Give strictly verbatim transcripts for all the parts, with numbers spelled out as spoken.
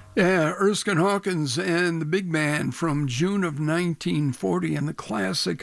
Yeah, Erskine Hawkins and the Big Band from June of nineteen forty, and the classic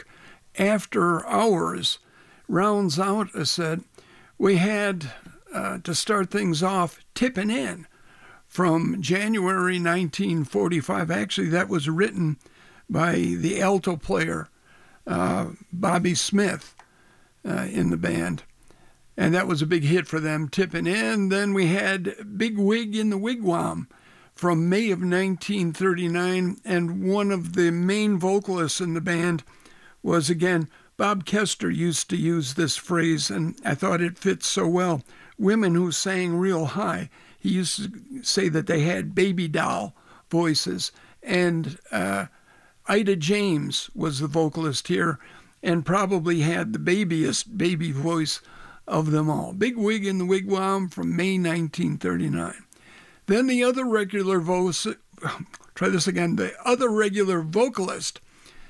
After Hours rounds out a set. We had, uh, to start things off, Tippin' In from January nineteen forty-five. Actually, that was written by the alto player, uh, Bobby Smith, uh, in the band. And that was a big hit for them, Tippin' In. Then we had Big Wig in the Wigwam from May of nineteen thirty-nine, and one of the main vocalists in the band was, again, Bob Kester used to use this phrase, and I thought it fits so well. Women who sang real high. He used to say that they had baby doll voices, and uh, Ida James was the vocalist here and probably had the babiest baby voice of them all. Big Wig in the Wigwam from May nineteen thirty-nine. Then the other regular voice, try this again, the other regular vocalist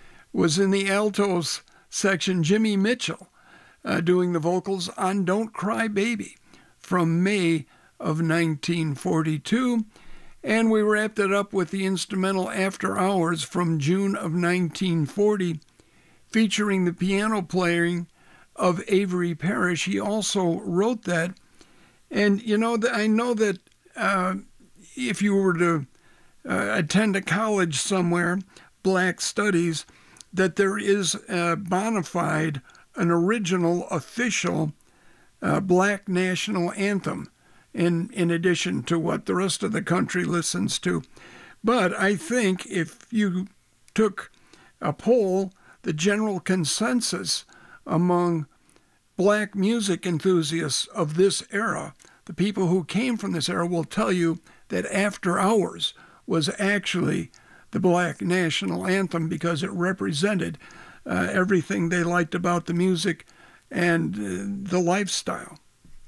was in the altos section, Jimmy Mitchell, uh, doing the vocals on Don't Cry Baby from May of nineteen forty-two. And we wrapped it up with the instrumental After Hours from June of nineteen forty, featuring the piano playing of Avery Parrish. He also wrote that. And, you know, I know that uh, if you were to uh, attend a college somewhere, Black Studies, that there is a bona fide, an original, official uh, Black national anthem in, in addition to what the rest of the country listens to. But I think if you took a poll, the general consensus among Black music enthusiasts of this era, the people who came from this era, will tell you that After Hours was actually the Black national anthem because it represented uh, everything they liked about the music and uh, the lifestyle.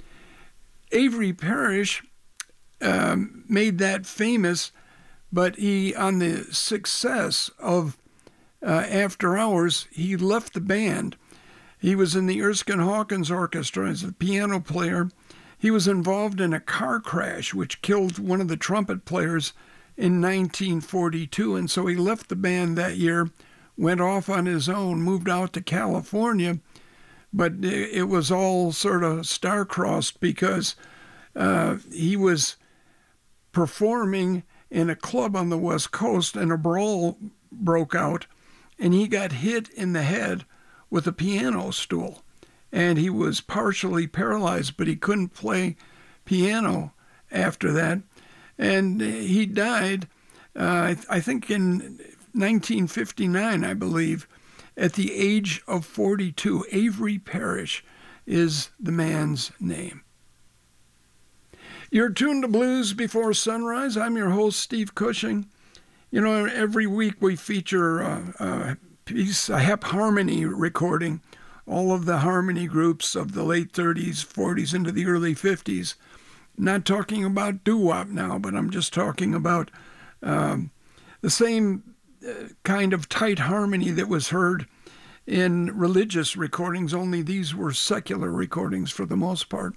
Avery Parrish um, made that famous, but he, on the success of uh, After Hours, he left the band. He was in the Erskine Hawkins Orchestra as a piano player. He was involved in a car crash which killed one of the trumpet players in nineteen forty-two, and so he left the band that year, went off on his own, moved out to California, but it was all sort of star-crossed because uh, he was performing in a club on the West Coast and a brawl broke out, and he got hit in the head with a piano stool, and he was partially paralyzed, but he couldn't play piano after that. And he died, uh, I think in nineteen fifty-nine, I believe, at the age of forty-two. Avery Parrish is the man's name. You're tuned to Blues Before Sunrise. I'm your host, Steve Cushing. You know, every week we feature a, a piece, a Hep Harmony recording, all of the harmony groups of the late thirties, forties, into the early fifties. Not talking about doo-wop now, but I'm just talking about um, the same uh, kind of tight harmony that was heard in religious recordings, only these were secular recordings for the most part.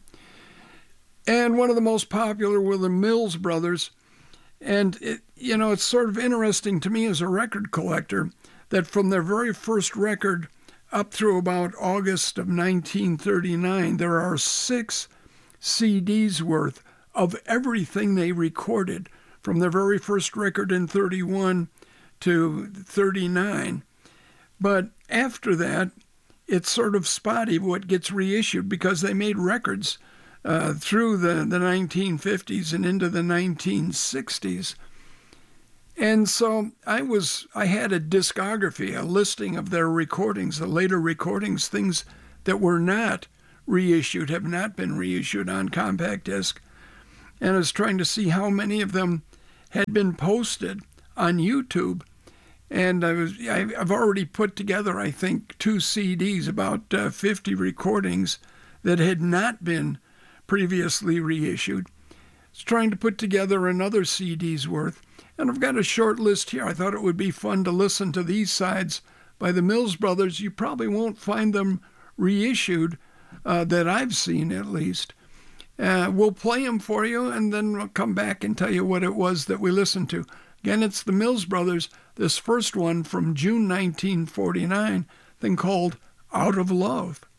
And one of the most popular were the Mills Brothers. And, it, you know, it's sort of interesting to me as a record collector that from their very first record up through about August of nineteen thirty-nine, there are six C Ds worth of everything they recorded from their very first record in thirty-one to thirty-nine. But after that, it's sort of spotty what gets reissued because they made records uh, through the, the nineteen fifties and into the nineteen sixties. And so I was, I had a discography, a listing of their recordings, the later recordings, things that were not reissued, have not been reissued on compact disc. And I was trying to see how many of them had been posted on YouTube. And I was, I've already put together, I think, two C Ds, about uh, fifty recordings that had not been previously reissued. I was trying to put together another C D's worth. And I've got a short list here. I thought it would be fun to listen to these sides by the Mills Brothers. You probably won't find them reissued, uh, that I've seen at least. Uh, we'll play them for you, and then we'll come back and tell you what it was that we listened to. Again, it's the Mills Brothers, this first one from June nineteen forty-nine, thing called Out of Love.